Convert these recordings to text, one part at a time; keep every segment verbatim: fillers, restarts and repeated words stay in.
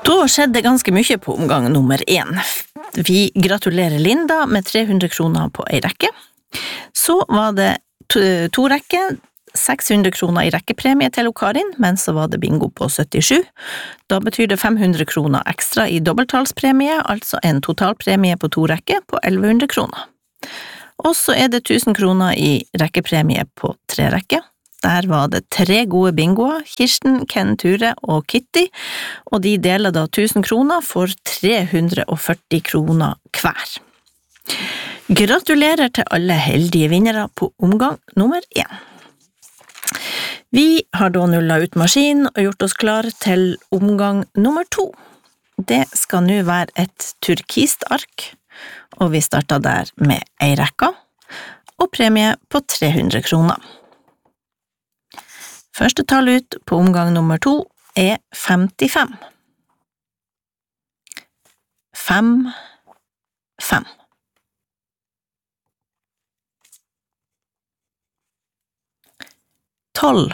Da skjedde ganske mye på omgang nummer én. Vi gratulerer Linda med tre hundre kroner på ei rekke. Så var det to, to rekker, seks hundre kroner i rekkepremie til Karin, men så var det bingo på syttisju. Da betyr det fem hundre kroner ekstra i dobbelttalspremie, altså en totalpremie på to rekker på elleve hundre kroner. Og så er det tusen kroner i rekkepremie på tre rekker. Der var det tre gode bingoer, Kirsten, Ken, Ture og Kitty, og de deler da tusen kroner for tre hundre og førti kroner hver. Gratulerer til alle heldige vinnere på omgang nummer én. Vi har da nullet ut maskinen og gjort oss klar til omgang nummer to. Det skal nå være et turkist ark, og vi starter der med ei rekke, og premie på tre hundre kroner. Første tall ut på omgang nummer to er femtifem. Fem, fem. Tolv.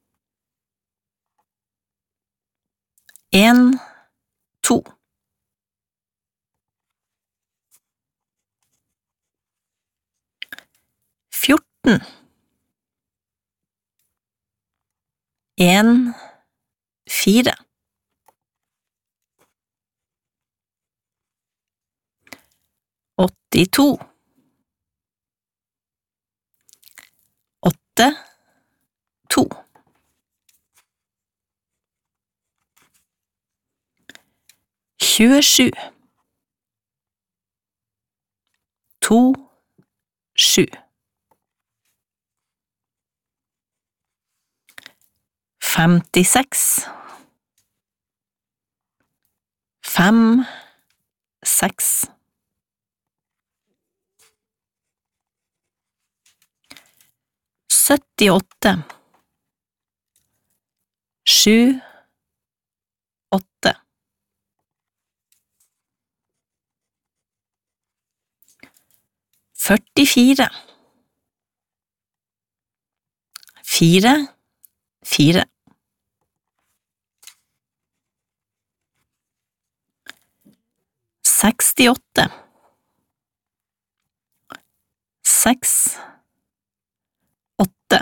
En, to. Fjorten. En, fire. Åttito. Åtte, to. Tjuesju. To, sju. Femtiseks. Fem, seks. Syttiåtte. Sju, åtte. Førtifire. Fire, fire. Sekstiåtte. Seks, åtte.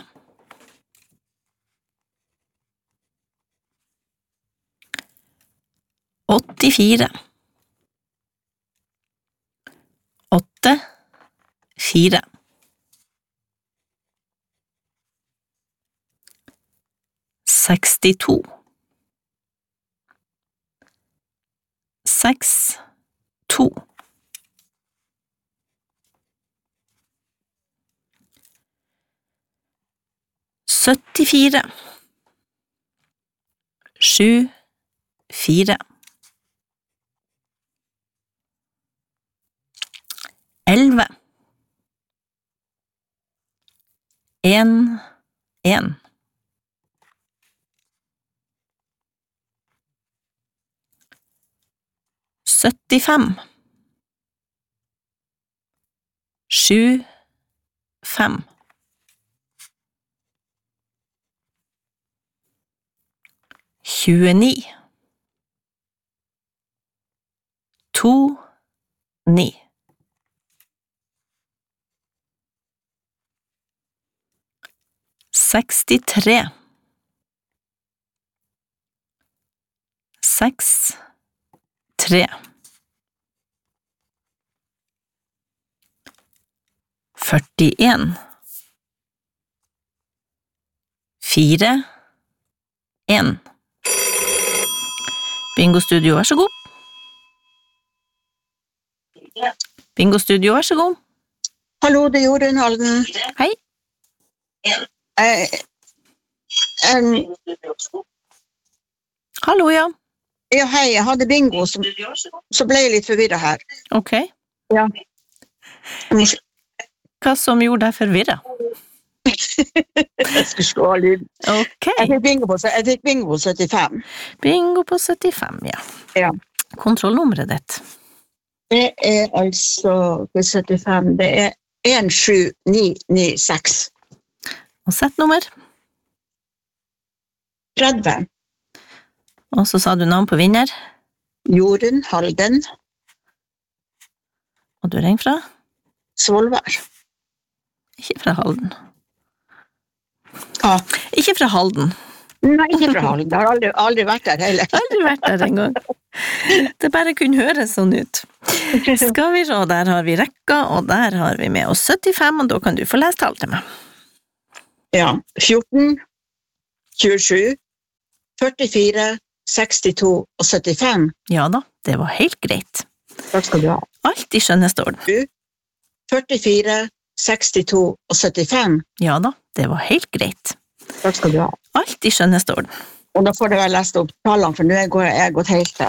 Åttifire. Åtte, fire. Sekstito. Seks, to. Syttifire. Sju, fire. Elve. En, en. Syttifem. Sju, fem. Tjueni. To, ni. Sekstitre. Seks, tre. Førtien. Fire, en. Bingo Studio, vær så god. Bingo Studio, vær så god. Hallo, det er Jorunn Halden. Hei. Eh, um, Hallo, ja. ja, hei, jeg hadde bingo, så, så ble jeg litt forvirret her. Ok. Ja. Hva som gjorde deg forvirret? Jeg skal slå lyd. Ok. Jeg fikk bingo på, jeg fikk bingo på syttifem. Bingo på syttifem, ja. Ja. Kontrollnummeret ditt. Det er altså på syttifem, det er en sju ni ni seks. Og settnummer. tretti. Og så sa du navn på vinner. Jorunn Halden, Og du ringer fra? Svolvær. Ikke fra Halden. Ja. Ikke fra Halden. Nei, ikke fra Halden. Jeg har aldri, aldri vært der heller. Aldri vært der en gang. Det bare kunne høres sånn ut. Skal vi se, der har vi rekka, og der har vi med oss syttifem, og da kan du få lese tall til meg. Ja, fjorten, tjuesju, førtifire, sekstito og syttifem. Ja da, det var helt greit. Takk skal du ha. Alt i skjønneste orden. førtifire, sekstito og syttifem. Ja da, det var helt greit. Takk skal du ha. Alt i skjønneste orden. Og da får du vel lest opp tallene, for nå går jeg gått helt